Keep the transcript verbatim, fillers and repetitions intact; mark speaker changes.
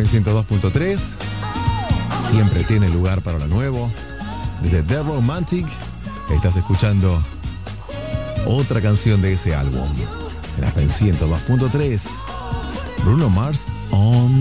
Speaker 1: Aspen ciento dos punto tres. Siempre tiene lugar para lo nuevo. Desde The Romantic estás escuchando otra canción de ese álbum. En Aspen ciento dos punto tres. Bruno Mars On